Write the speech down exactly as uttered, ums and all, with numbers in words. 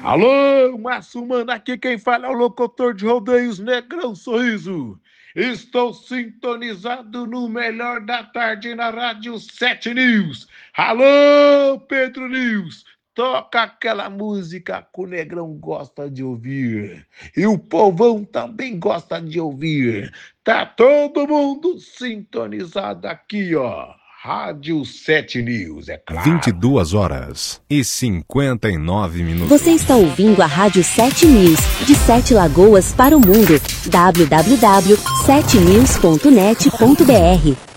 Alô, Márcio Mano, aqui quem fala é o locutor de rodeios Negrão Sorriso. Estou sintonizado no melhor da tarde na Rádio sete News. Alô, Pedro News, toca aquela música que o Negrão gosta de ouvir. E o povão também gosta de ouvir. Tá todo mundo sintonizado aqui, ó. Rádio sete News, é claro. vinte e duas horas e cinquenta e nove minutos. Você está ouvindo a Rádio sete News, de Sete Lagoas para o mundo. w w w ponto sete news ponto net ponto b r